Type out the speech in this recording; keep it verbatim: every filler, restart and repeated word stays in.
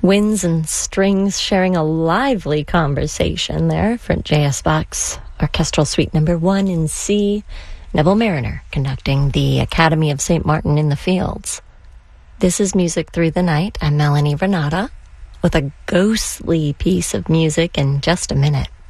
Winds and strings sharing a lively conversation there for J S Bach's Orchestral Suite Number One in C. Neville Mariner conducting the Academy of Saint Martin in the Fields. This is Music Through the Night. I'm Melanie Renata with a ghostly piece of music in just a minute.